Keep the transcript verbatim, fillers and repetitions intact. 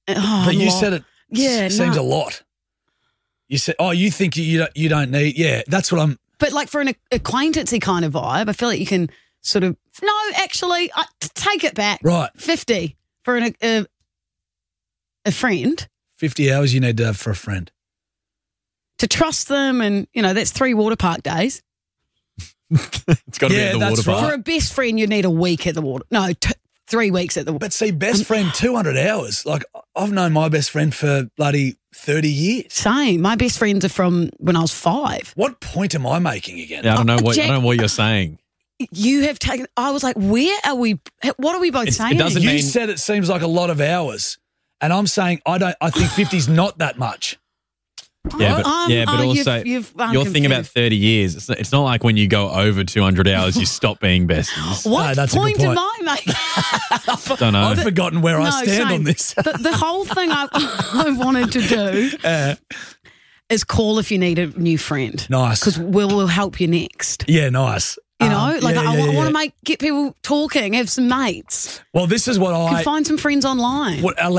Oh, but you lot. said it Yeah, s- seems no. a lot. You said, oh, you think you don't, you don't need, yeah, that's what I'm. But like for an acquaintancey kind of vibe, I feel like you can sort of, no, actually, I, take it back. Right. fifty for an, a, a friend. fifty hours you need to have for a friend. To trust them and, you know, that's three water park days. It's got to Yeah, be at the that's water park. For a best friend, you need a week at the water. No, t- three weeks at the water. But see, best friend, two hundred hours. Like, I've known my best friend for bloody thirty years. Same. My best friends are from when I was five. What point am I making again? Yeah, I don't know Oh, what I Jack- don't know what you're saying. You have taken, I was like, where are we, what are we both It's- it saying? doesn't You mean- said it seems like a lot of hours. And I'm saying I don't. I think fifty's not that much. Yeah, but Um, yeah, but oh, you've- also you've, um, your thing about confused. thirty years. It's not, it's not like when you go over two hundred hours, you stop being besties. What No, that's a good point, point. am I making? Don't know. I've forgotten where I No, stand same. on this. the, the whole thing I, I wanted to do Uh, is call if you need a new friend. Nice. Because we'll, we'll help you next. yeah, nice. You know, Um, like yeah, I, yeah, want yeah. to make get people talking, have some mates. Well, this is what You I can find some friends online. what